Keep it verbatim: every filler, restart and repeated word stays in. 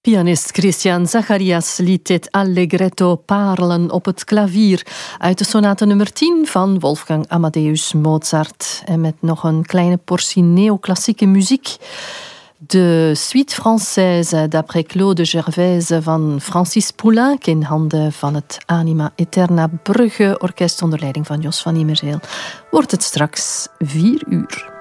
Pianist Christian Zacharias liet dit allegretto parelen op het klavier uit de sonate nummer tien van Wolfgang Amadeus Mozart. En met nog een kleine portie neoclassieke muziek. De Suite Française d'après Claude Gervaise van Francis Poulenc in handen van het Anima Eterna Brugge Orkest onder leiding van Jos van Niemerzeel. Wordt het straks vier uur.